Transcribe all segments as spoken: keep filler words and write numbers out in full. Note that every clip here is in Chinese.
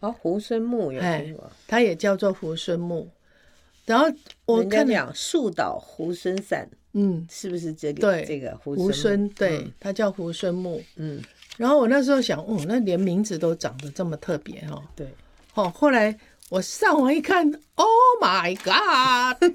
哦，猢狲木有听过， 它也叫做猢狲木。然后我看讲树倒猢狲散，嗯，是不是这个？对，这个猢狲，对、嗯，它叫猢狲木。 嗯， 然后我那时候想，哦，那连名字都长得这么特别哈、哦。 对， 哦，后来我上网一看 ，Oh my God！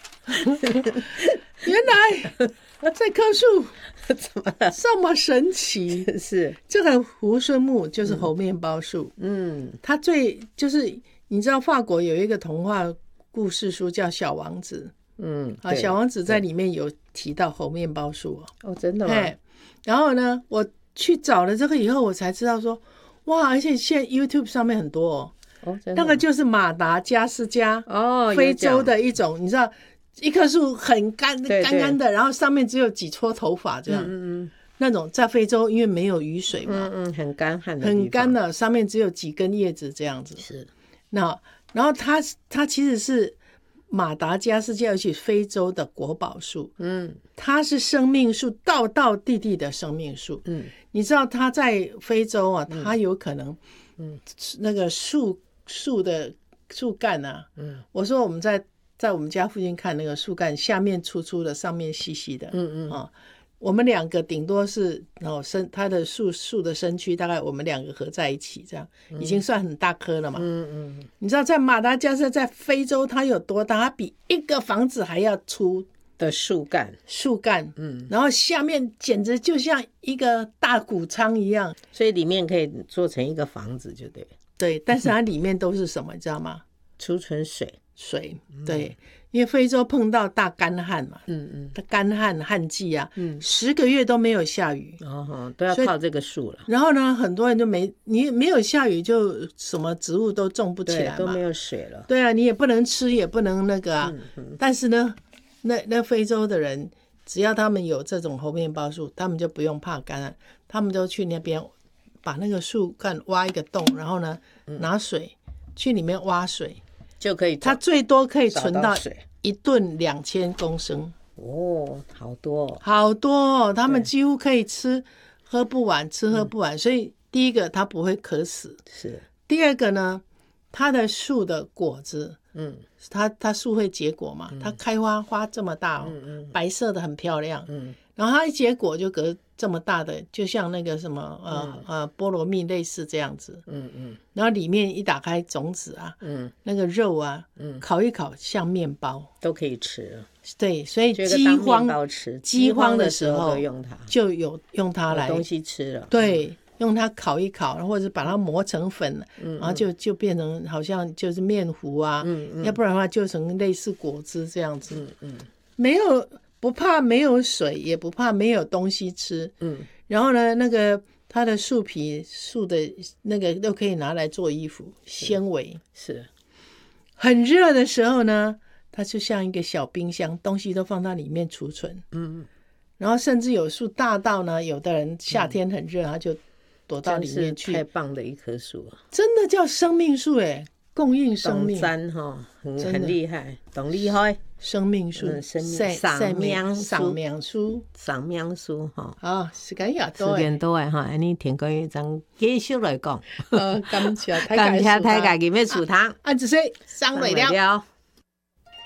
原来这棵树怎么了？ 这么神奇？ 是这个猢狲木就是猴面包树。嗯，它最就是你知道法国有一个童话故事书叫《小王子》。嗯，啊，小王子在里面有提到猴面包树哦。哦，真的吗？ 然后呢，我去找了这个以后，我才知道说，哇，而且现在 YouTube 上面很多哦。哦，真的。那个就是马达加斯加哦，非洲的一种，你知道。一棵树很干干干的，然后上面只有几撮头发这样，嗯嗯，那种在非洲因为没有雨水嘛， 嗯嗯，很干旱的， 很干的，上面只有几根叶子这样子。 是， 那然后它它其实是马达加斯加，而且非洲的国宝树，嗯，它是生命树，道道地地的生命树，嗯，你知道它在非洲啊，它有可能，嗯，那个树树的树干啊，嗯，我说我们在。在我们家附近看那个树干，下面粗粗的，上面细细的，嗯嗯、哦，我们两个顶多是哦身它的树树的身躯大概我们两个合在一起，这样、嗯、已经算很大棵了嘛。嗯嗯，你知道在马达加斯加在非洲它有多大？它比一个房子还要粗的树干， 树干，嗯，然后下面简直就像一个大谷仓一样， 所以里面可以做成一个房子，就对。 对，但是它里面都是什么，你知道吗？ 储存水。 水，对，因为非洲碰到大干旱嘛，嗯嗯，它干旱旱季啊，嗯，十个月都没有下雨， 哦，都要靠这个树了。 然后呢，很多人就没你没有下雨，就什么植物都种不起来嘛， 都没有水了。 对啊，你也不能吃，也不能那个啊。嗯嗯、但是呢，那那非洲的人，只要他们有这种猴面包树，他们就不用怕干旱，他们都去那边把那个树干挖一个洞，然后呢，拿水去里面挖水。 就可以， 它最多可以存到一吨两千公升哦，好多、哦， 好多哦！他们几乎可以吃喝不完，吃喝不完。嗯、所以第一个它不会渴死， 是。 第二个呢，它的树的果子，嗯，它它树会结果嘛，嗯、它开花花这么大哦，嗯嗯、白色的很漂亮，嗯，然后它一结果就隔这么大的，就像那个什么呃、嗯、呃菠萝蜜类似这样子，嗯嗯，然后里面一打开种子啊，嗯，那个肉啊，嗯，烤一烤像面包都可以吃， 对，所以饥荒饥荒的时候就用它， 就有用它来有东西吃了， 对。嗯用它烤一烤，或者把它磨成粉，嗯、然后就就变成好像就是面糊啊，嗯嗯、要不然的话就成类似果汁这样子。嗯嗯、没有不怕没有水，也不怕没有东西吃。嗯、然后呢，那个它的树皮树的那个都可以拿来做衣服，纤维是。 很热的时候呢，它就像一个小冰箱，东西都放到里面储存。嗯，然后甚至有树大到呢，有的人夏天很热，他就躲到里面去， 太棒的一棵树啊！ 真的叫生命树哎，供应生命， 真哈，很很厉害，懂厉害。 生命树， 生命生命生命树， 生命树哈。 啊，时间也多， 时间多哎哈，安尼听过一张继续来讲。 呃，感谢感谢大家今日煮汤， 啊，只是上来了。